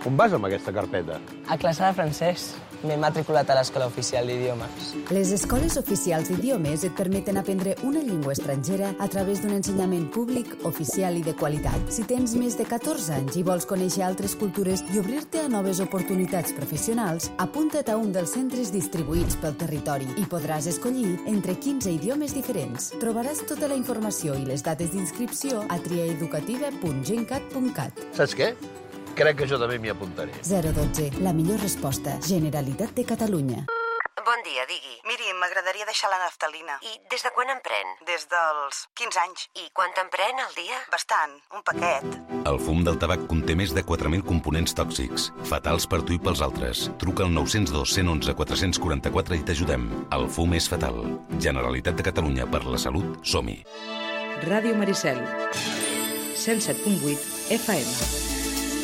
On vas amb aquesta carpeta? A classe de francès. M'he matriculat a l'Escola Oficial d'Idiomes. Les escoles oficials d'idiomes et permeten aprendre una llengua estrangera a través d'un ensenyament públic, oficial i de qualitat. Si tens més de 14 anys i vols conèixer altres cultures i obrir-te a noves oportunitats professionals, apunta't a un dels centres distribuïts pel territori i podràs escollir entre 15 idiomes diferents. Trobaràs tota la informació i les dates d'inscripció a triaeducativa.gencat.cat. Saps què? Crec que jo també m'hi apuntaré. 012. La millor resposta. Generalitat de Catalunya. Bon dia, digui. Miri, m'agradaria deixar la naftalina. I des de quan en pren? Des dels 15 anys. I quant en pren al dia? Bastant, un paquet. El fum del tabac conté més de 4.000 components tòxics, fatals per tu i pels altres. Truca al 902 111 444 i t'ajudem. El fum és fatal. Generalitat de Catalunya, per la salut, som-hi. Ràdio Maricel, 107.8 FM.